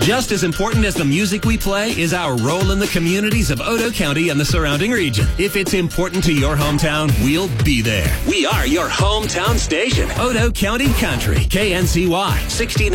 Just as important as the music we play is our role in the communities of Odo County and the surrounding region. If it's important to your hometown, we'll be there. We are your hometown station. Odo County Country, KNCY, 16